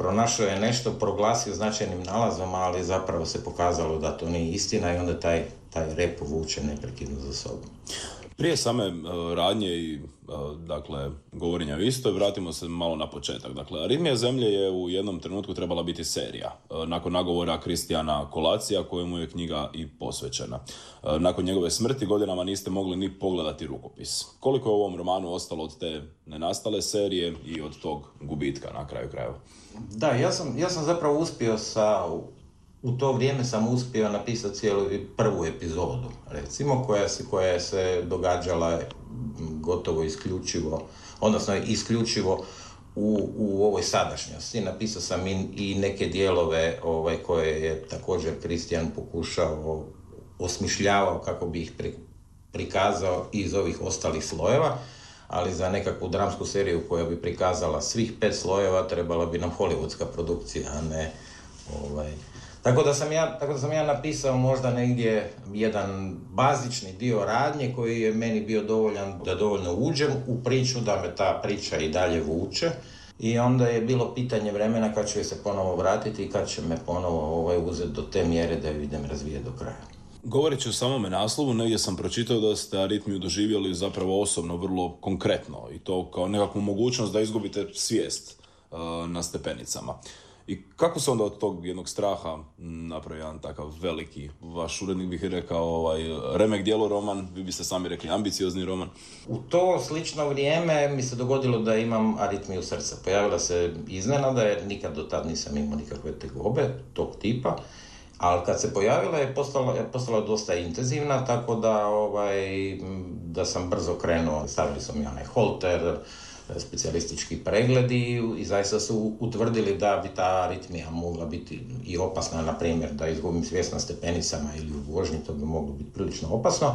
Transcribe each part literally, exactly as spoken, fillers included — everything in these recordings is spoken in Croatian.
pronašao je nešto, proglasio značajnim nalazom, ali zapravo se pokazalo da to nije istina i onda taj, taj rep vuče neprekidno za sobom. Prije same uh, radnje i uh, dakle, govorenja o istoj, vratimo se malo na početak. Dakle, Aritmija zemlje je u jednom trenutku trebala biti serija. Uh, nakon nagovora Kristijana Kolacija, kojemu je knjiga i posvećena. Uh, nakon njegove smrti godinama niste mogli ni pogledati rukopis. Koliko je u ovom romanu ostalo od te nenastale serije i od tog gubitka na kraju krajeva? Da, ja sam, ja sam zapravo uspio sa... U to vrijeme sam uspio napisati cijelu prvu epizodu, recimo, koja se, koja se događala gotovo isključivo, odnosno isključivo u, u ovoj sadašnjosti. Napisao sam i, i neke dijelove ovaj, koje je također Kristijan pokušao, osmišljavao kako bi ih pri, prikazao iz ovih ostalih slojeva, ali za nekakvu dramsku seriju koja bi prikazala svih pet slojeva trebala bi nam hollywoodska produkcija, a ne ovaj... Tako da sam ja, tako da sam ja napisao možda negdje jedan bazični dio radnje koji je meni bio dovoljan da dovoljno uđem u priču, da me ta priča i dalje vuče. I onda je bilo pitanje vremena kad ću se ponovo vratiti i kad će me ponovo ovaj, uzeti do te mjere da ju idem razvijeti do kraja. Govoreći o samome naslovu, negdje sam pročitao da ste Aritmiju doživjeli zapravo osobno vrlo konkretno i to kao nekakvu mogućnost da izgubite svijest uh, na stepenicama. I kako se onda od tog jednog straha napravi jedan takav veliki, vaš urednik bih rekao, ovaj, remek djelo roman, vi biste sami rekli ambiciozni roman? U to slično vrijeme mi se dogodilo da imam aritmiju srca. Pojavila se iznenada jer nikad do tad nisam imao nikakve tegobe tog tipa, ali kad se pojavila je postala, je postala dosta intenzivna, tako da, ovaj, da sam brzo krenuo, stavili su mi onaj holter, specijalistički pregledi i zaista su utvrdili da bi ta aritmija mogla biti i opasna, na primjer da izgubim svijest na stepenicama ili u vožnji, to bi moglo biti prilično opasno.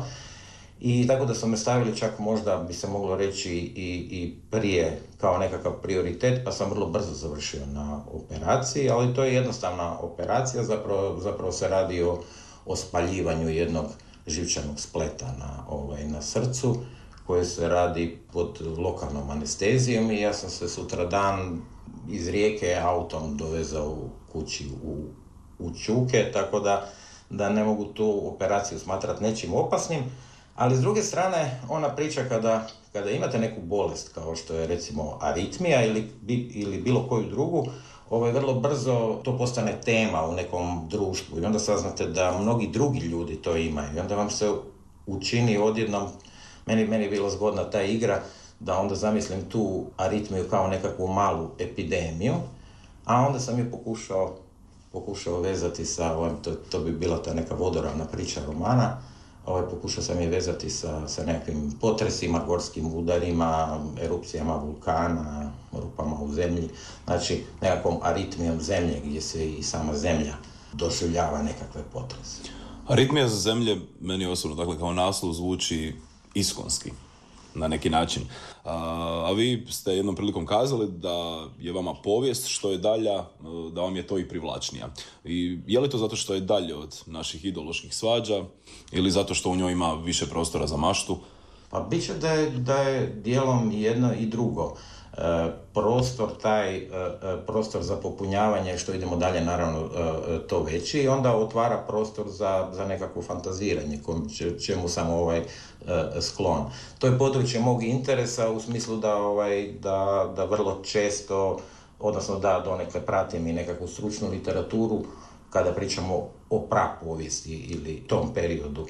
I tako da su me stavili čak možda bi se moglo reći i, i prije kao nekakav prioritet, pa sam vrlo brzo završio na operaciji, ali to je jednostavna operacija, zapravo, zapravo se radi o, o spaljivanju jednog živčanog spleta na, ovaj, na srcu, koje se radi pod lokalnom anestezijom i ja sam se sutradan iz Rijeke autom dovezao kući u, u Čuke, tako da, da ne mogu tu operaciju smatrati nečim opasnim, ali s druge strane ona priča kada, kada imate neku bolest kao što je recimo aritmija ili, ili bilo koju drugu, ovaj, vrlo brzo to postane tema u nekom društvu i onda saznate da mnogi drugi ljudi to imaju i onda vam se učini odjednom. Meni, meni je bila zgodna ta igra da onda zamislim tu aritmiju kao nekakvu malu epidemiju, a onda sam je pokušao, pokušao vezati sa, ovaj, to, to bi bila ta neka vodoravna priča romana, ovaj, pokušao sam je vezati sa, sa nekakvim potresima, gorskim udarima, erupcijama vulkana, rupama u zemlji, znači nekakvom aritmijom zemlje gdje se i sama zemlja doživljava nekakve potrese. Aritmija za zemlje, meni osobno, dakle kao naslov zvuči iskonski, na neki način. A, a vi ste jednom prilikom kazali da je vama povijest što je dalja, da vam je to i privlačnija. I je li to zato što je dalje od naših ideoloških svađa ili zato što u njoj ima više prostora za maštu? Pa bit će da je, da je dijelom jedno i drugo. E, prostor, taj e, prostor za popunjavanje, što idemo dalje, naravno e, to veći i onda otvara prostor za, za nekakvo fantaziranje, kom, čemu sam ovaj, e, sklon. To je područje mog interesa u smislu da, ovaj, da, da vrlo često, odnosno da donekle pratim i nekakvu stručnu literaturu kada pričamo o prapovijesti ili tom periodu.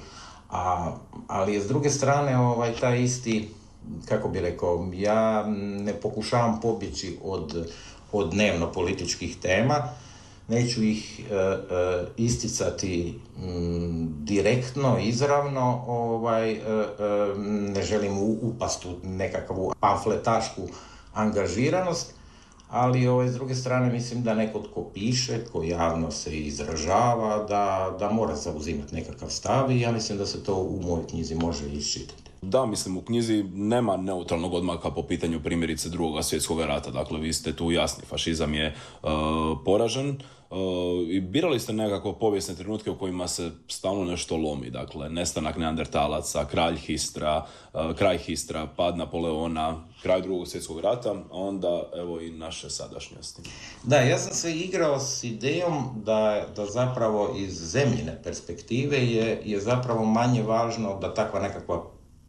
A, ali je s druge strane ovaj, taj isti, kako bi rekao, ja ne pokušavam pobjeći od, od dnevno političkih tema, neću ih e, e, isticati m, direktno, izravno, ovaj, e, e, ne želim upast u nekakvu pamfletašku angažiranost, ali ovaj, s druge strane mislim da neko tko piše, tko javno se izražava, da, da mora zauzimati nekakav stav i ja mislim da se to u mojoj knjizi može iščitati. Da, mislim, u knjizi nema neutralnog odmaka po pitanju primjerice drugog svjetskog rata. Dakle, vi ste tu jasni, fašizam je uh, poražen uh, i birali ste nekako povijesne trenutke u kojima se stalno nešto lomi. Dakle, nestanak neandertalaca, kralj Histra, uh, kraj Histra, pad Napoleona, kraj drugog svjetskog rata, a onda evo i naše sadašnjosti. Da, ja sam se igrao s idejom da, da zapravo iz zemljine perspektive je, je zapravo manje važno da takva nekakva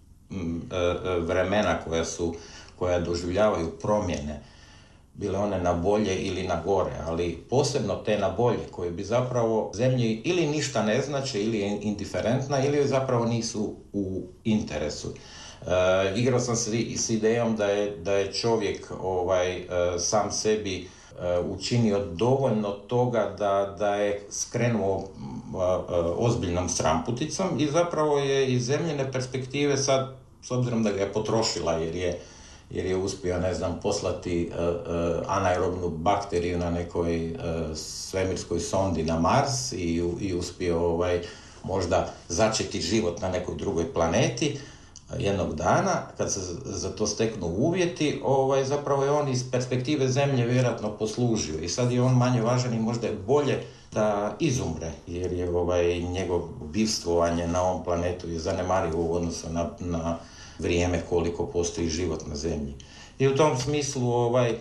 vremena koja su, koja doživljavaju promjene, bile one na bolje ili na gore, ali posebno te na bolje, koje bi zapravo zemlji ili ništa ne znače, ili je indiferentna, ili zapravo nisu u interesu. E, igrao sam se s idejom da je, da je čovjek ovaj, e, sam sebi e, učinio dovoljno toga da, da je skrenuo e, ozbiljnom stramputicom i zapravo je iz zemljine perspektive sad, s obzirom da ga je potrošila jer je, jer je uspio, ne znam, poslati uh, uh, anaerobnu bakteriju na nekoj uh, svemirskoj sondi na Mars i, i uspio ovaj, možda začeti život na nekoj drugoj planeti uh, jednog dana, kad se za to steknu uvjeti, ovaj, zapravo je on iz perspektive Zemlje vjerojatno poslužio i sad je on manje važan i možda je bolje da izumre, jer je ovaj, njegov bivstvovanje na ovom planetu je zanemarivo u odnosu na, na vrijeme koliko postoji život na Zemlji. I u tom smislu ovaj,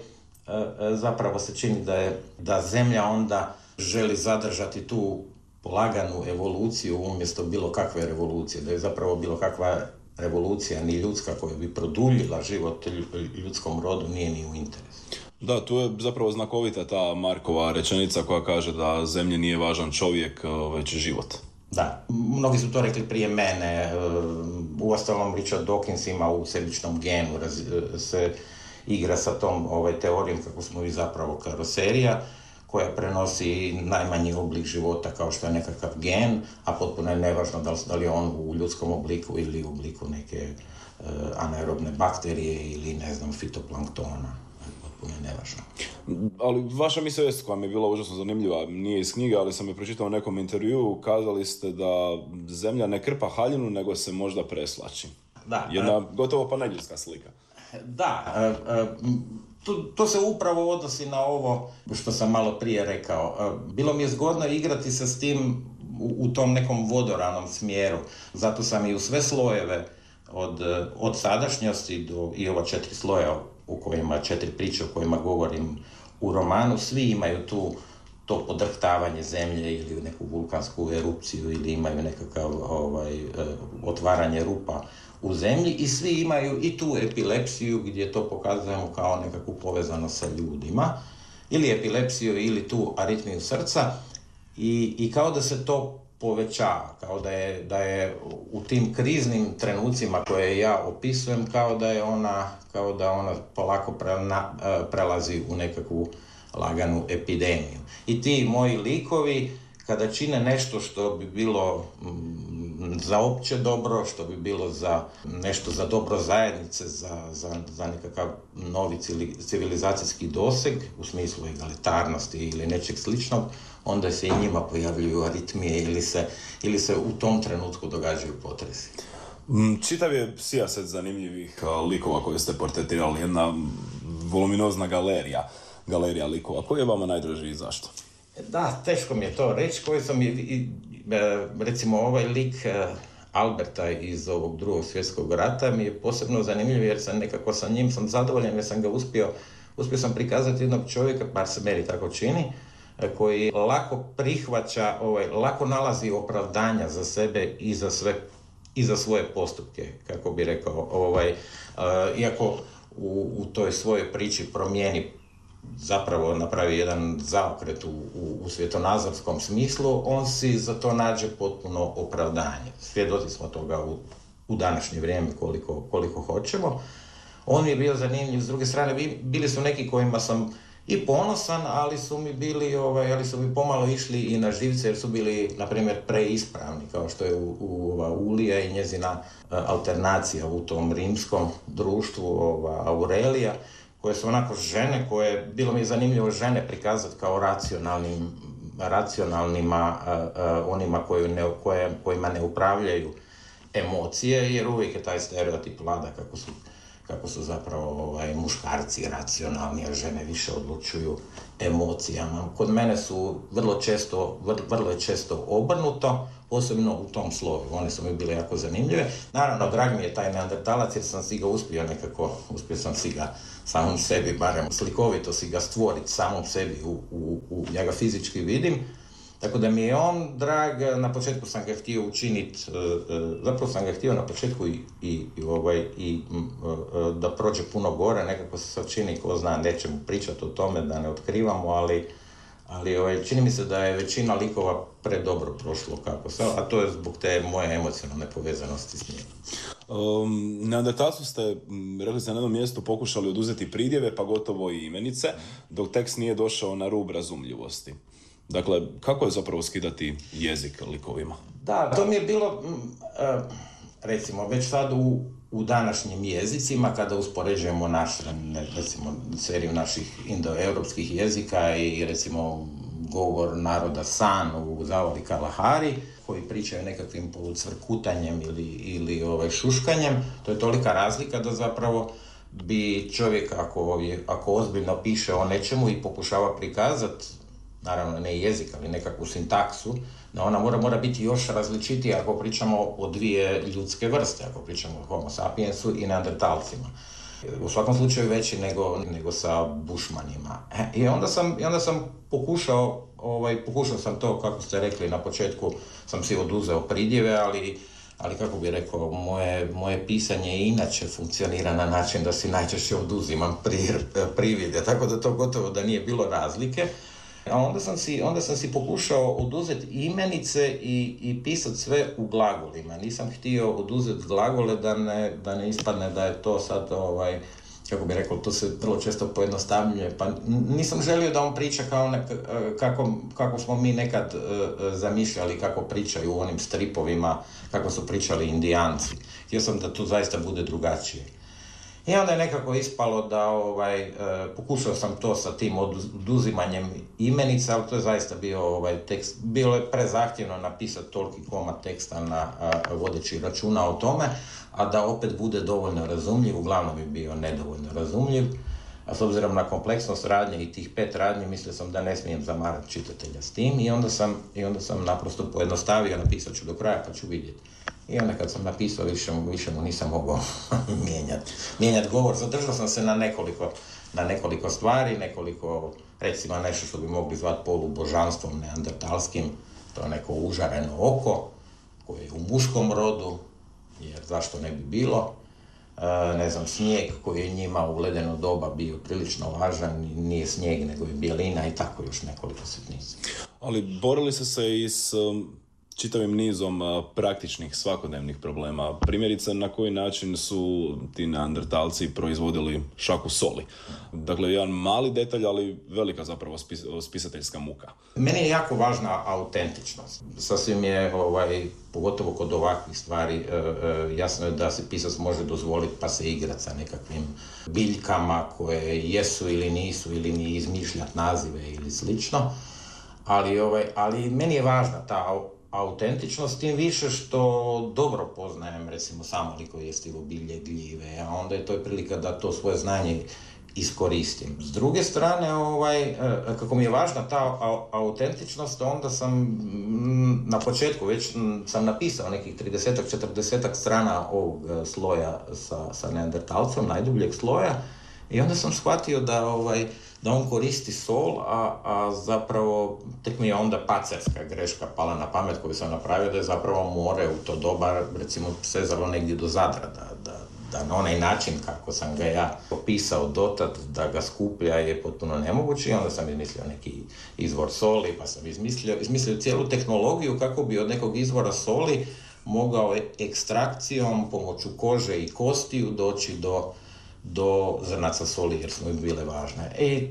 zapravo se čini da je da Zemlja onda želi zadržati tu polaganu evoluciju umjesto bilo kakve revolucije, da je zapravo bilo kakva revolucija, ni ljudska, koja bi produljila život ljudskom rodu, nije ni u interesu. Da, tu je zapravo znakovita ta Markova rečenica koja kaže da Zemlji nije važan čovjek, već život. Da, mnogi su to rekli prije mene, uostalom Richard Dawkins ima u sebičnom genu, se igra sa tom ovaj, teorijom kako smo i zapravo karoserija, koja prenosi najmanji oblik života kao što je nekakav gen, a potpuno je nevažno da li, da li je on u ljudskom obliku ili u obliku neke uh, anaerobne bakterije ili ne znam fitoplanktona. Potpuno je nevažno. Ali vaša misao koja mi je bila užasno zanimljiva, nije iz knjige, ali sam je pročitao u nekom intervjuu, kazali ste da Zemlja ne krpa haljinu, nego se možda preslači. Da. Jedna uh, gotovo panegijska slika. Da, uh, uh, To, to se upravo odnosi na ovo što sam malo prije rekao. Bilo mi je zgodno igrati se s tim u, u tom nekom vodoravnom smjeru. Zato sam i u sve slojeve od, od sadašnjosti do i ova četiri sloja u kojima, četiri priče o kojima govorim u romanu, svi imaju tu to podrhtavanje zemlje ili neku vulkansku erupciju ili imaju nekakav ovaj, otvaranje rupa u zemlji i svi imaju i tu epilepsiju gdje to pokazujemo kao nekakvu povezanost sa ljudima ili epilepsiju ili tu aritmiju srca i, i kao da se to povećava, kao da je, da je u tim kriznim trenucima koje ja opisujem kao da je ona, kao da ona polako prena, prelazi u nekakvu laganu epidemiju. I ti moji likovi kada čine nešto što bi bilo mm, za opće dobro, što bi bilo za nešto za dobro zajednice, za, za, za nekakav novi civilizacijski doseg u smislu egalitarnosti ili nečeg sličnog, onda se i njima pojavljuju aritmije ili se, ili se u tom trenutku događaju potresi. Čitav je sijaset zanimljivih likova koje ste portretirali, jedna voluminozna galerija, galerija likova. Koji je vama najdraži i zašto? Da, teško mi je to reći, koji sam i, recimo ovaj lik Alberta iz ovog drugog svjetskog rata mi je posebno zanimljiv jer sam nekako sa njim sam zadovoljan jer sam ga uspio, uspio sam prikazati jednog čovjeka, bar se meni tako čini, koji lako prihvaća, ovaj, lako nalazi opravdanja za sebe i za sve, i za svoje postupke, kako bi rekao, ovaj, uh, iako u, u toj svojoj priči promijeni zapravo napravi jedan zaokret u, u, u svjetonazorskom smislu, on si za to nađe potpuno opravdanje. Svjedoci smo toga u, u današnje vrijeme koliko, koliko hoćemo. On je bio zanimljiv, s druge strane bili su neki kojima sam i ponosan, ali su mi bili, ovaj, ali su mi pomalo išli i na živce jer su bili, na primjer, preispravni, kao što je u, u, ova Ulija i njezina uh, alternacija u tom rimskom društvu, ova Aurelija, koje su onako žene, koje, bilo mi je zanimljivo žene prikazati kao racionalnim, racionalnima, uh, uh, onima koju ne, koje, kojima ne upravljaju emocije, jer uvijek je taj stereotip vlada kako su, kako su zapravo ovaj, muškarci racionalni, a žene više odlučuju emocijama. Kod mene su vrlo često, vrlo je često obrnuto, posebno u tom slovu. One su mi bile jako zanimljive. Naravno, drag mi je taj neandertalac jer sam si ga uspio nekako, uspio sam si ga samom sebi, barem slikovito si ga stvoriti samom sebi, u, u, u, ja ga fizički vidim. Tako da mi je on drag, na početku sam ga htio učiniti, zapravo sam ga htio na početku i, i, i, ovaj, i da prođe puno gore, nekako se sad čini, ko zna, nećemo pričati o tome, da ne otkrivamo, ali, ali ovaj, čini mi se da je većina likova predobro prošlo kako se, a to je zbog te moje emocionalne povezanosti s njim. Um, Neandertalcu ste, rekli ste, na jednom mjestu pokušali oduzeti pridjeve, pa gotovo i imenice, dok tekst nije došao na rub razumljivosti. Dakle, kako je zapravo skidati jezik likovima? Da, to mi je bilo, recimo, već sad u, u današnjim jezicima, kada uspoređujemo naš, recimo, seriju naših indoeuropskih jezika i, recimo, govor naroda San u Zavali Kalahari, koji pričaju nekakvim polucvrkutanjem ili, ili ovaj, šuškanjem, to je tolika razlika da zapravo bi čovjek, ako, ako ozbiljno piše o nečemu i pokušava prikazati, naravno ne jezik, ali nekakvu sintaksu, da ona mora, mora biti još različitija ako pričamo o dvije ljudske vrste, ako pričamo o homo sapiensu i neandertalcima. U svakom slučaju veći nego, nego sa bušmanima. I onda sam, i onda sam pokušao, ovaj, pokušao sam to, kako ste rekli na početku, sam si oduzeo pridjeve, ali, ali kako bi rekao, moje, moje pisanje inače funkcionira na način da si najčešće oduzimam pri, privide, tako da to gotovo da nije bilo razlike. A onda sam si, onda sam si pokušao oduzeti imenice i, i pisati sve u glagolima. Nisam htio oduzeti glagole da ne, da ne ispadne da je to sad, ovaj, kako bi rekao, to se vrlo često pojednostavljuje. Pa nisam želio da on priča kao nek, kako, kako smo mi nekad uh, zamišljali kako pričaju u onim stripovima, kako su pričali Indijanci. Htio sam da to zaista bude drugačije. I onda je nekako ispalo da ovaj, e, pokušao sam to sa tim oduzimanjem imenica, ali to je zaista bio ovaj, tekst, bilo je prezahtjevno napisati toliki komad teksta na, a, vodeći računa o tome, a da opet bude dovoljno razumljiv, uglavnom je bio nedovoljno razumljiv, a s obzirom na kompleksnost radnje i tih pet radnji, mislio sam da ne smijem zamarati čitatelja s tim i onda sam, i onda sam naprosto pojednostavio, napisat ću do kraja pa ću vidjeti. I onda kad sam napisao, više, više mu nisam mogao mijenjati. Mijenjati govor, zadržao sam se na nekoliko, na nekoliko stvari, nekoliko, recimo nešto što bi mogli zvati polubožanstvom neandertalskim, to je neko užareno oko, koje je u muškom rodu, jer zašto ne bi bilo. E, ne znam, snijeg koji je njima u ledeno doba bio prilično važan, nije snijeg nego je bijelina i tako još nekoliko sitnica. Ali borili ste se i s čitavim nizom a, praktičnih svakodnevnih problema. Primjerice, na koji način su ti neandertalci proizvodili šaku soli. Dakle, jedan mali detalj, ali velika zapravo spis, spisateljska muka. Meni je jako važna autentičnost. Sasvim je, ovaj, pogotovo kod ovakvih stvari, e, e, jasno je da se pisac može dozvoliti pa se igrati sa nekakvim biljkama koje jesu ili nisu, ili ni izmišljati nazive ili slično. Ali, ovaj, ali meni je važna ta autentičnost, tim više što dobro poznajem, recimo, samoliko jestivo bilje, gljive, a onda je to je prilika da to svoje znanje iskoristim. S druge strane, ovaj, kako mi je važna ta autentičnost, onda sam na početku već sam napisao nekih trideset do četrdeset strana ovog sloja sa, sa neandertalcom, najdubljeg sloja, i onda sam shvatio da, ovaj, da on koristi sol, a, a zapravo tek mi je onda pacerska greška pala na pamet koju sam napravio, da je zapravo more u to doba, recimo, sezalo negdje do Zadra, da, da, da na onaj način kako sam ga ja opisao dotad, da ga skuplja je potpuno nemoguće, i onda sam izmislio neki izvor soli, pa sam izmislio, izmislio cijelu tehnologiju kako bi od nekog izvora soli mogao ekstrakcijom pomoću kože i kostiju doći do do zrnaca soli, jer su mi bile važne. I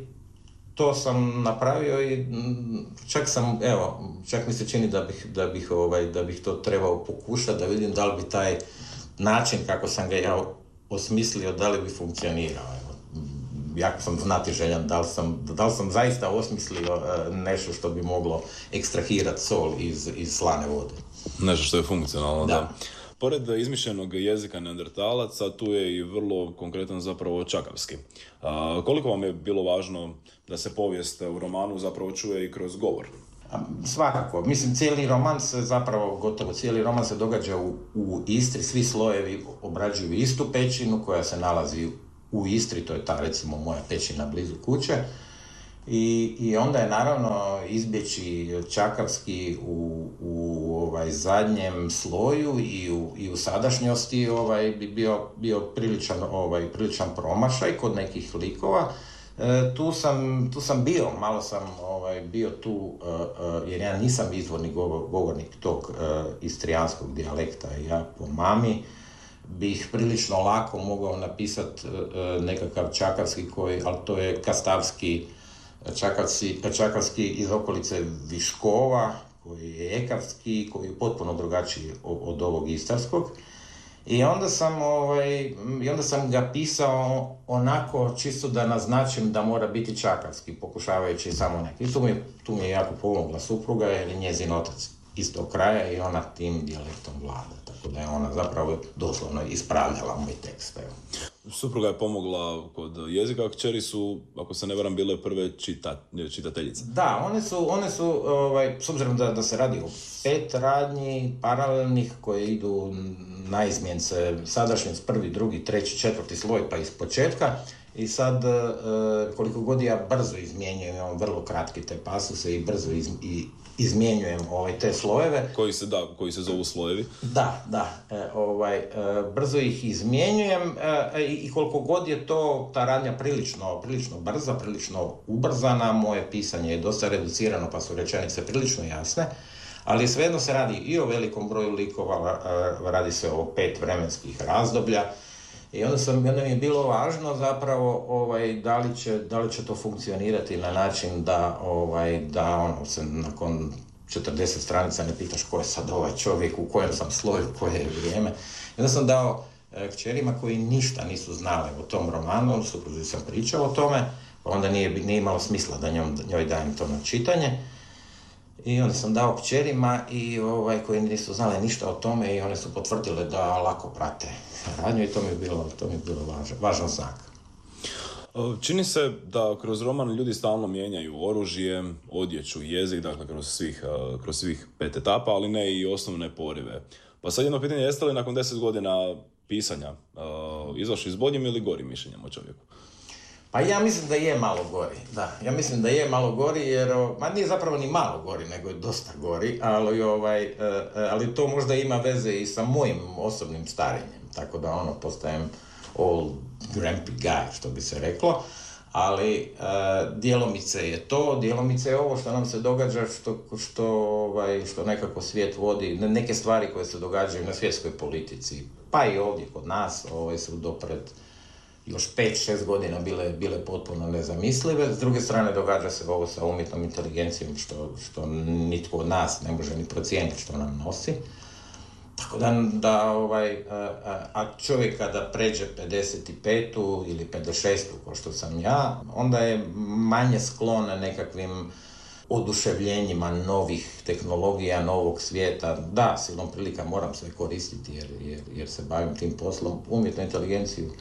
to sam napravio i čak sam, evo, čak mi se čini da bih, da bih, ovaj, da bih to trebao pokušati, da vidim da li bi taj način kako sam ga ja osmislio, da li bi funkcionirao. Evo, jako sam znatiželjan, da li sam, da li sam zaista osmislio nešto što bi moglo ekstrahirati sol iz, iz slane vode. Nešto što je funkcionalno, da. da. Pored izmišljenog jezika neandertalaca, tu je i vrlo konkretan zapravo čakavski. A, koliko vam je bilo važno da se povijest u romanu zapravo čuje i kroz govor? Svakako. Mislim, cijeli roman se zapravo, gotovo cijeli roman se događa u, u Istri. Svi slojevi obrađuju istu pećinu koja se nalazi u Istri, to je ta, recimo, moja pećina blizu kuće. I, i onda je naravno izbjeći čakavski u, u ovaj zadnjem sloju i u, i u sadašnjosti ovaj, bi bio, bio priličan, ovaj, priličan promašaj kod nekih likova. E, tu, sam, tu sam bio, malo sam ovaj, bio tu, uh, uh, jer ja nisam izvorni govor, govornik tog uh, istrijanskog dijalekta. Ja po mami bih prilično lako mogao napisati uh, nekakav čakavski koji, ali to je kastavski Čakavski, čakavski iz okolice Viškova, koji je ekavski, koji je potpuno drugačiji od, od ovog istarskog. I onda sam, ovaj, i onda sam ga pisao onako čisto da naznačim da mora biti čakavski, pokušavajući samo neki. I tu mi, tu mi je jako pomogla supruga, jer je njezin otac istog kraja i ona tim dijalektom vlada. Tako da je ona zapravo doslovno ispravljala moj tekst. Evo. Supruga je pomogla kod jezika, a kćeri su, ako se ne varam, bile prve čita, čitateljice. Da, one su, one su ovaj, s obzirom da, da se radi o pet radnji paralelnih koje idu na izmjence sadašnjost, prvi, drugi, treći, četvrti sloj, pa iz početka. I sad, koliko god ja brzo izmjenjujem, imam vrlo kratki te pasuse i brzo iz, i izmjenjujem ovaj, te slojeve. Koji se, da, koji se zovu slojevi. Da, da. E, ovaj, e, brzo ih izmjenjujem e, i koliko god je to, ta radnja prilično, prilično brza, prilično ubrzana, moje pisanje je dosta reducirano, pa su rečenice prilično jasne, ali svejedno se radi i o velikom broju likova, radi se o pet vremenskih razdoblja. I onda, sam, onda mi je bilo važno zapravo ovaj, da, li će, da li će to funkcionirati na način da, ovaj, da ono, se nakon četrdeset stranica ne pitaš ko je sad ovaj čovjek, u kojem sam sloju, koje je vrijeme. I onda sam dao e, kćerima koji ništa nisu znali o tom romanu, supruzi sam pričao o tome, pa onda nije, nije imalo smisla da njom, njoj dajem to na čitanje. I onda sam dao kćerima i ovaj, koji nisu znali ništa o tome i one su potvrdile da lako prate radnju i to mi je bilo, to mi je bilo važan, važan znak. Čini se da kroz roman ljudi stalno mijenjaju oružje, odjeću, jezik, dakle kroz svih, kroz svih pet etapa, ali ne i osnovne porive. Pa sad jedno pitanje, jeste li nakon deset godina pisanja izašli s boljim ili gorim mišljenjem o čovjeku? Pa ja mislim da je malo gori, da. Ja mislim da je malo gori jer, ma nije zapravo ni malo gori, nego je dosta gori, ali, ovaj, ali to možda ima veze i sa mojim osobnim starenjem, tako da ono, postajem old grumpy guy, što bi se reklo, ali djelomice je to, djelomice je ovo što nam se događa, što, što, ovaj, što nekako svijet vodi, neke stvari koje se događaju na svjetskoj politici, pa i ovdje kod nas, ovaj, su dopred još pet šest godina bile, bile potpuno nezamislive. S druge strane događa se ovo sa umjetnom inteligencijom što, što nitko od nas ne može ni procijeniti što nam nosi. Tako da, da ovaj, a, a čovjek kada pređe pedeset pet ili pedeset šest kao što sam ja, onda je manje sklon nekakvim oduševljenjima novih tehnologija, novog svijeta. Da, silom prilika moram sve koristiti jer, jer, jer se bavim tim poslom. Umjetnu inteligenciju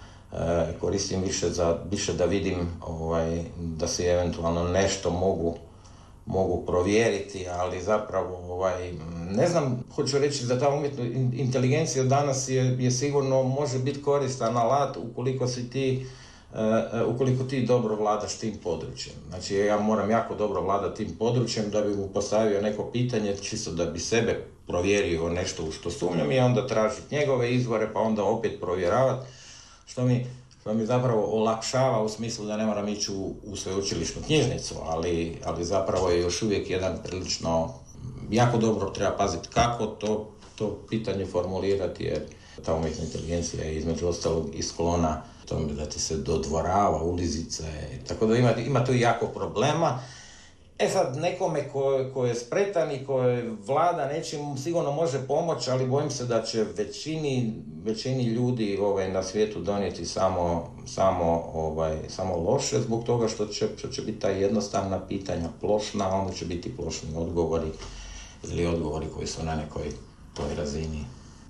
E, koristim više, za, više da vidim ovaj, da se eventualno nešto mogu, mogu provjeriti, ali zapravo ovaj, ne znam, hoću reći da ta umjetna inteligencija danas je, je sigurno može biti koristan alat ukoliko si ti uh, ukoliko ti dobro vladaš tim područjem. Znači ja moram jako dobro vladati tim područjem da bi mu postavio neko pitanje, čisto da bi sebe provjerio nešto u što sumnjam i onda tražiti njegove izvore, pa onda opet provjeravati. Što mi, što mi zapravo olakšava u smislu da ne moram ići u, u sveučilišnu knjižnicu, ali, ali zapravo je još uvijek jedan prilično, jako dobro treba paziti kako to, to pitanje formulirati, jer ta umjetna inteligencija je između ostalog i sklona tome da ti se dodvorava, ulizice, tako da ima, ima tu jako problema. E sad, nekome ko, ko je spretan i ko vlada nečim sigurno može pomoći, ali bojim se da će većini, većini ljudi ovaj, na svijetu donijeti samo, samo, ovaj, samo loše, zbog toga što će, što će biti ta jednostavna pitanja plošna, a onda će biti plošni odgovori ili odgovori koji su na nekoj toj razini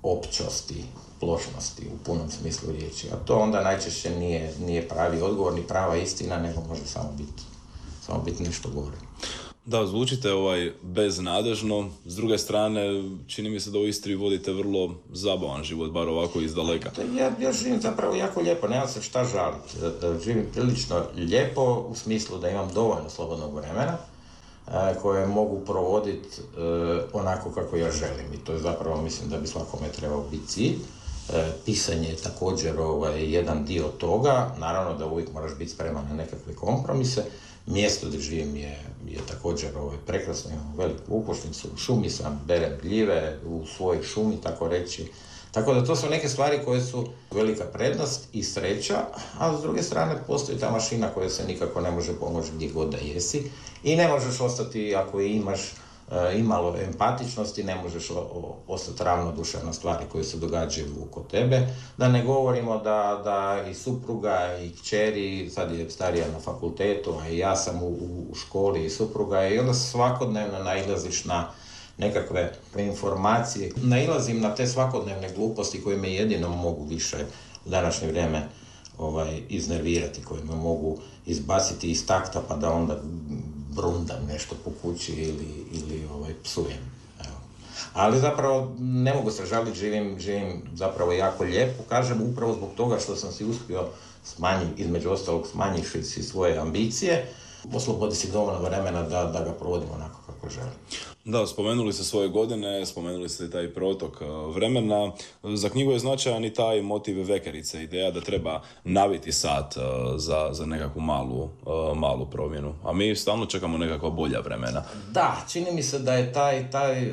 općosti, plošnosti u punom smislu riječi. A to onda najčešće nije, nije pravi odgovor, ni prava istina, nego može samo biti, samo biti nešto gore. Da, zvučite ovaj beznadežno, s druge strane čini mi se da u Istri vodite vrlo zabavan život, bar ovako iz daleka. Ja, ja živim zapravo jako lijepo, nemam se šta žaliti. Živim prilično lijepo u smislu da imam dovoljno slobodnog vremena koje mogu provoditi onako kako ja želim. I to je zapravo, mislim da bi svakome trebao biti cilj. Pisanje je također ovaj, jedan dio toga, naravno da uvijek moraš biti spreman na nekakve kompromise. Mjesto gdje živim je, je također ovaj, prekrasno, imam veliku ukućnicu, u šumi sam, berem gljive u svojoj šumi, tako reći. Tako da to su neke stvari koje su velika prednost i sreća, a s druge strane postoji ta mašina koja se nikako ne može pomoći gdje god da jesi i ne možeš ostati, ako imaš e, imalo empatičnosti, ne možeš o, o, ostati ravnodušan na stvari koje se događaju oko tebe. Da ne govorimo da, da i supruga i kćeri, sad je starija na fakultetu, a i ja sam u, u školi i supruga, i onda svakodnevno nailaziš na nekakve informacije. Nailazim na te svakodnevne gluposti koje me jedino mogu više u današnje vrijeme ovaj, iznervirati, koje me mogu izbaciti iz takta pa da onda brundam nešto po kući ili, ili ovaj, psujem. Evo. Ali zapravo ne mogu se žaliti, živim, živim zapravo jako lijepo. Kažem upravo zbog toga što sam si uspio smanjiti, između ostalog smanjivši si svoje ambicije, oslobodi si dovoljno vremena da, da ga provodim onako kako želim. Da, spomenuli ste svoje godine, spomenuli ste taj protok vremena. Za knjigu je značajan i taj motiv vekerice, ideja da treba naviti sat za, za nekakvu malu, malu promjenu. A mi stalno čekamo nekakva bolja vremena. Da, čini mi se da je taj, taj,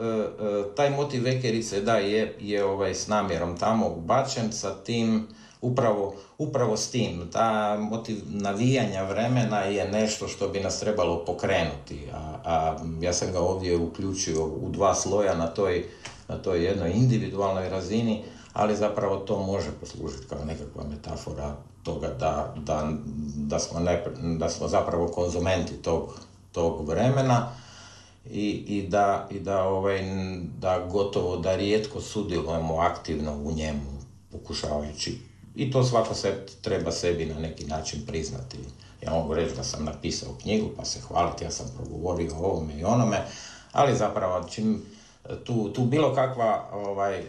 taj motiv vekerice da je, je ovaj, s namjerom tamo ubačen sa tim. Upravo, upravo s tim, ta motiv navijanja vremena je nešto što bi nas trebalo pokrenuti, a, a ja sam ga ovdje uključio u dva sloja na toj, na toj jednoj individualnoj razini, ali zapravo to može poslužiti kao nekakva metafora toga da, da, da, smo, ne, da smo zapravo konzumenti tog, tog vremena i, i, da, i da, ovaj, da gotovo da rijetko sudjelujemo aktivno u njemu, pokušavajući. I to svako se treba sebi na neki način priznati. Ja mogu reći da sam napisao knjigu, pa se hvaliti, ja sam progovorio o ovome i onome, ali zapravo čim tu, tu bilo kakva, ovaj,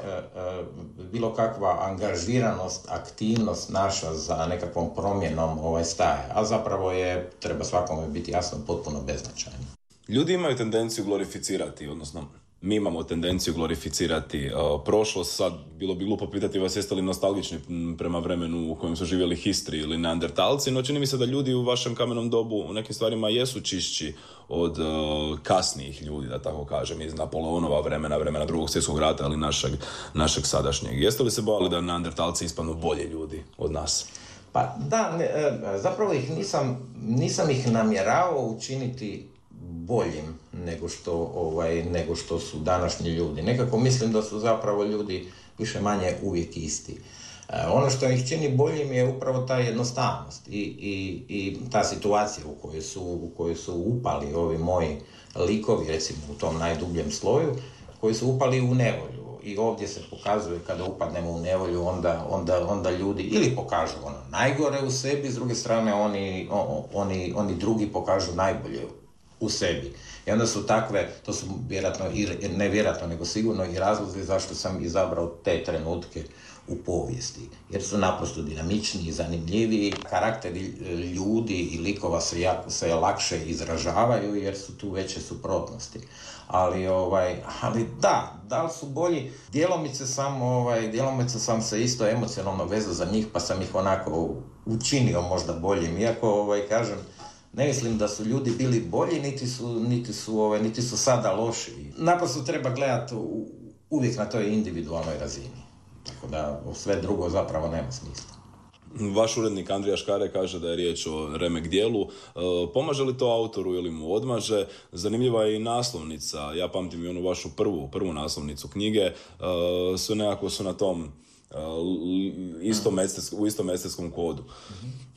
bilo kakva angažiranost, aktivnost naša za nekakvom promjenom ovaj, staje, a zapravo je, treba svakome biti jasno, potpuno beznačajno. Ljudi imaju tendenciju glorificirati, odnosno mi imamo tendenciju glorificirati uh, prošlost. Sad bilo bi glupo pitati vas jeste li nostalgični prema vremenu u kojem su živjeli Histri ili Neandertalci, no čini mi se da ljudi u vašem kamenom dobu u nekim stvarima jesu čišći od uh, kasnijih ljudi, da tako kažem, iz Napoleonova vremena, vremena drugog svjetskog rata, ali našeg, našeg sadašnjeg. Jeste li se bojali da Neandertalci ispadnu bolje ljudi od nas? Pa da, ne, zapravo ih nisam, nisam ih namjeravao učiniti boljim nego što, ovaj, nego što su današnji ljudi. Nekako mislim da su zapravo ljudi više manje uvijek isti. E, ono što ih čini boljim je upravo ta jednostavnost i, i, i ta situacija u kojoj su, u kojoj su upali ovi moji likovi, recimo u tom najdubljem sloju, koji su upali u nevolju. I ovdje se pokazuje kada upadnemo u nevolju, onda, onda, onda ljudi ili pokažu ono najgore u sebi, s druge strane oni, oni, oni drugi pokažu najbolje u sebi. I onda su takve, to su vjerojatno, ne vjerojatno, nego sigurno i razlozi zašto sam izabrao te trenutke u povijesti. Jer su naprosto dinamičniji i zanimljiviji. Karakteri ljudi i likova se, jako, se lakše izražavaju jer su tu veće suprotnosti. Ali, ovaj, ali da, da li su bolji? Djelomice sam, ovaj, djelomice sam se isto emocionalno vezao za njih, pa sam ih onako učinio možda boljim. Iako, ovaj, kažem, ne mislim da su ljudi bili bolji, niti su, niti su, ovaj, niti su sada loši. Naprosto treba gledati u, uvijek na toj individualnoj razini. Tako da sve drugo zapravo nema smisla. Vaš urednik Andrija Škare kaže da je riječ o remek dijelu. E, pomaže li to autoru ili mu odmaže? Zanimljiva je i naslovnica. Ja pamtim i onu vašu prvu, prvu naslovnicu knjige. E, sve nekako su na tom e, istom estetskom, u istom estetskom kodu. Mm-hmm.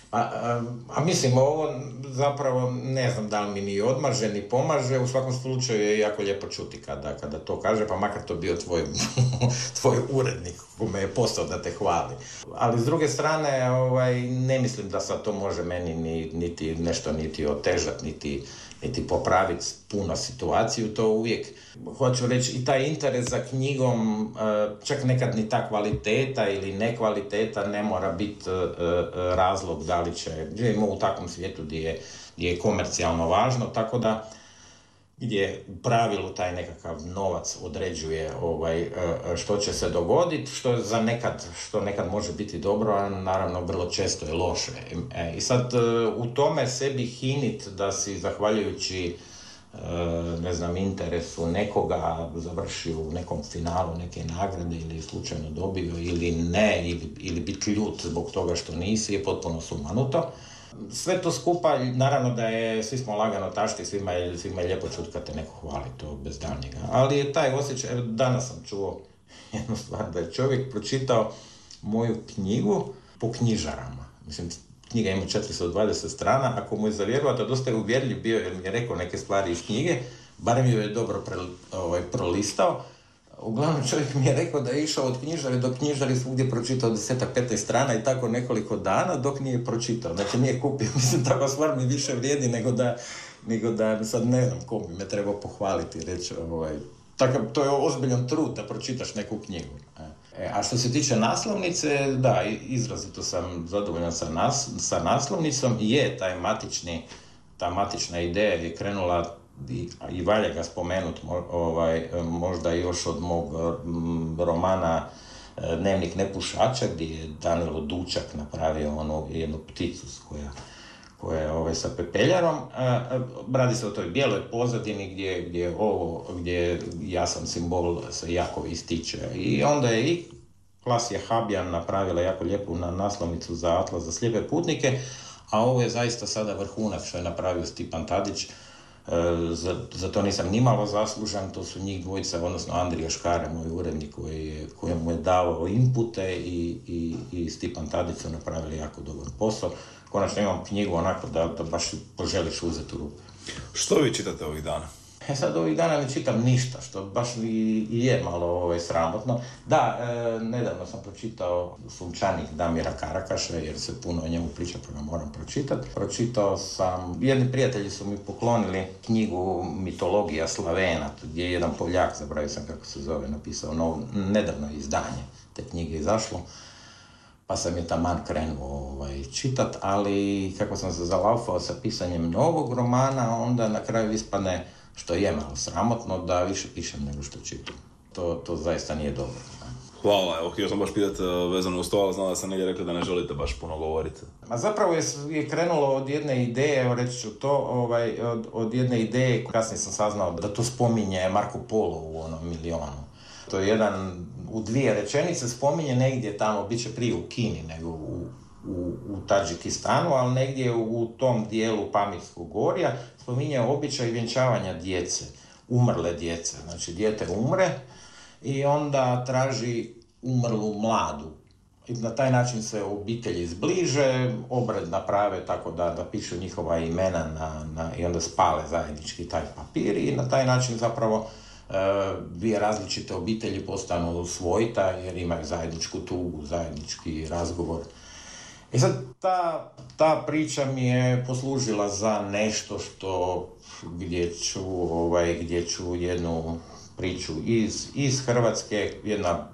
A, a, a mislim, ovo zapravo ne znam da li mi ni odmaže, ni pomaže, u svakom slučaju je jako lijepo čuti kada, kada to kaže, pa makar to bio tvoj, tvoj urednik kome je postao da te hvali. Ali s druge strane, ovaj, ne mislim da sad to može meni ni, niti nešto niti otežati, niti, niti popraviti puno situaciju, to uvijek, hoću reći, i taj interes za knjigom, čak nekad ni ta kvaliteta ili nekvaliteta ne mora biti razlog da li će, živimo u takvom svijetu gdje je, gdje je komercijalno važno, tako da gdje u pravilu taj nekakav novac određuje ovaj, što će se dogoditi, što za nekad, što nekad može biti dobro, a naravno vrlo često je loše. E, I sad u tome sebi hinit da si zahvaljujući ne znam, interesu nekoga završio u nekom finalu neke nagrade ili slučajno dobio ili ne, ili, ili biti ljut zbog toga što nisi, je potpuno sumanuto. Sve to skupa, naravno da je, svi smo lagano tašti, svima je, svima je lijepo čuti kad te neko hvali, to bez daljnjega. Ali je taj osjećaj, danas sam čuo jednu stvar, da je čovjek pročitao moju knjigu po knjižarama. Mislim, knjiga ima četiristo dvadeset strana, ako mu je zavjerovati, a dosta je uvjerljiv bio jer mi je rekao neke stvari iz knjige, barem ju je dobro pre, ovaj, prolistao. Uglavnom čovjek mi je rekao da je išao od knjižare do knjižare, svugdje pročitao desetak, petnaest strana i tako nekoliko dana dok nije pročitao. Znači nije kupio, mislim, takva stvar mi više vrijedi nego da, nego da sad ne znam ko bi me trebao pohvaliti i reći, ovaj, takav, to je ozbiljan trud da pročitaš neku knjigu. E, a što se tiče naslovnice, da, izrazito sam zadovoljan sa, nas, sa naslovnicom, je taj matični, ta matična ideja je krenula i, i valja ga spomenuti, ovaj, možda još od mog m, romana Dnevnik nepušača, gdje je Danilo Dučak napravio onu jednu pticu koja, koja je ovaj, sa pepeljarom. Radi se o toj bijeloj pozadini gdje, gdje, ovo, gdje jasan simbol se jako ističe. I onda je i Klasija Habjan napravila jako lijepu na naslovnicu za Atlas za slijepe putnike, a ovo je zaista sada vrhunac što je napravio Stipan Tadić. Za, za to nisam nimalo zaslužan, to su njih dvojica, odnosno Andrija Škare, moj urednik koji je, koji mu je davao inpute i, i, i Stipan Tadić su napravili jako dobar posao. Konačno imam knjigu onako da, da baš poželiš uzeti u ruke. Što vi čitate ovih dana? E sad ovih dana ne čitam ništa, što baš i, i je malo ovaj, sramotno. Da, e, nedavno sam pročitao Sunčanik Damira Karakaša, jer se puno o njemu priča, pa ga moram pročitati. Pročitao sam, jedni prijatelji su mi poklonili knjigu Mitologija Slavena, gdje je jedan Poljak, zaboravio sam kako se zove, napisao novo, nedavno izdanje te knjige izašlo. Pa sam je taman krenuo ovaj, čitat, ali kako sam se zalaufao sa pisanjem novog romana, onda na kraju ispadne, što je malo sramotno, da više pišem nego što čitam. To, to zaista nije dobro. Hvala, evo, htio sam baš pitati vezano uz to, ali znam da sam negdje rekli da ne želite baš puno govoriti. Ma zapravo je, je krenulo od jedne ideje, evo reći ću to, ovaj, od, od jedne ideje, kasnije sam saznao da to spominje Marko Polo u onom Milionu. To je jedan, u dvije rečenice spominje negdje tamo, bit će prije u Kini nego u, u, u Tadžikistanu, ali negdje u, u tom dijelu Pamirskog gorja spominje običaj vjenčavanja djece, umrle djece. Znači, dijete umre i onda traži umrlu mladu. I na taj način se obitelji zbliže, obred naprave tako da, da pišu njihova imena na, na, i onda spale zajednički taj papir i na taj način zapravo dvije različite obitelji postanu svojta jer imaju zajedničku tugu, zajednički razgovor. I sad ta, ta priča mi je poslužila za nešto što gdje ću, ovaj, gdje ću jednu priču iz, iz Hrvatske, jedna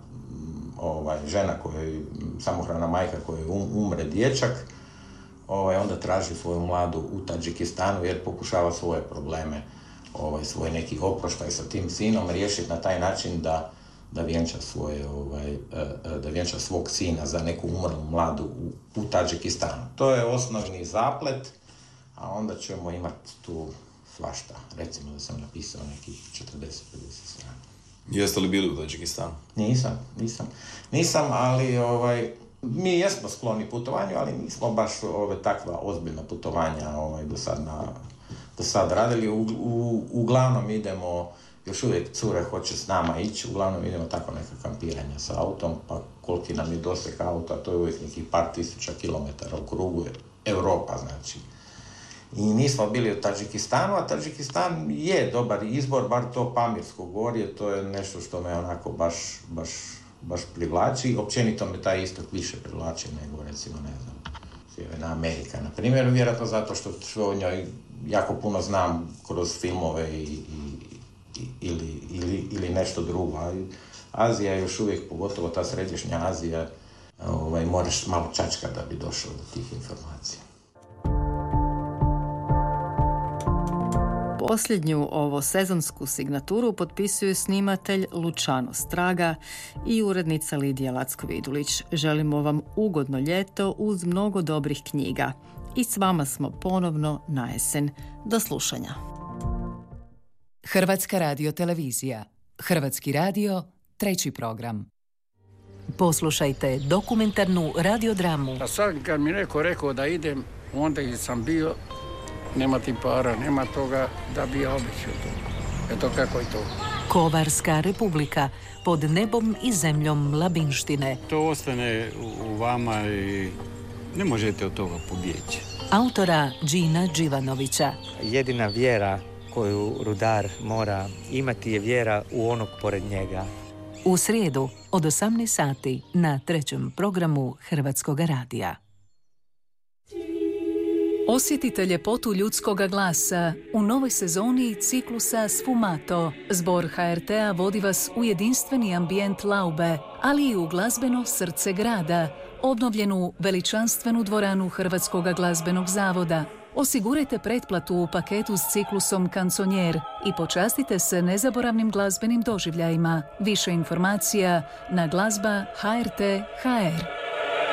ovaj, žena koja samohrana majka koja umre dječak, ovaj, onda traži svoju mladu u Tadžikistanu jer pokušava svoje probleme, ovaj, svoj neki oproštaj sa tim sinom riješiti na taj način da, da vjenča svoje, ovaj, da vjenča svog sina za neku umrlu mladu u, u Tadžikistanu. To je osnovni zaplet, a onda ćemo imati tu svašta. Recimo da sam napisao nekih četrdeset do pedeset strana. Jeste li bili u Tadžikistanu? Nisam, nisam. Nisam, ali ovaj, mi jesmo skloni putovanju, ali nismo baš ove takva ozbiljna putovanja ovaj, do sad na do sad radili. U, u, uglavnom idemo, još uvijek cure hoće s nama ići, uglavnom idemo tako neka kampiranja sa autom, pa koliki nam je doseg auta, to je uvijek nekih par tisuća kilometara u krugu. Europa, znači. I nismo bili u Tadžikistanu, a Tadžikistan je dobar izbor, bar to Pamirsko gorje, to je nešto što me onako baš, baš, baš privlači. Općenito me taj istok više privlači nego, recimo, ne znam, Sjeverna Amerika, na primjer, vjerojatno zato što, što o njoj jako puno znam kroz filmove i, i, i, ili, ili, ili nešto drugo. Azija je još uvijek, pogotovo ta središnja Azija, ovaj, moraš malo čačka da bi došao do tih informacija. Posljednju ovo sezonsku signaturu potpisuje snimatelj Luciano Straga i urednica Lidija Lacko-Vidulić. Želimo vam ugodno ljeto uz mnogo dobrih knjiga. I s vama smo ponovno na jesen. Do slušanja. Hrvatska radiotelevizija. Hrvatski radio, treći program. Poslušajte dokumentarnu radiodramu. A sad kad mi neko rekao da idem, onda i sam bio, nema ti para, nema toga da bi ja običio to. Eto kako je to. Kovarska republika, pod nebom i zemljom Labinštine. To ostane u vama i ne možete od toga pobjeći. Autora Džina Đivanovića. Jedina vjera koju rudar mora imati je vjera u onog pored njega. U srijedu od osamnaest sati na trećem programu Hrvatskog radija. Osjetite ljepotu ljudskoga glasa u novoj sezoni ciklusa Sfumato. Zbor ha er te a vodi vas u jedinstveni ambijent Laube, ali i u glazbeno srce grada, obnovljenu veličanstvenu dvoranu Hrvatskog glazbenog zavoda. Osigurajte pretplatu u paketu s ciklusom Kanconier i počastite se nezaboravnim glazbenim doživljajima. Više informacija na glazba ha er te ha er.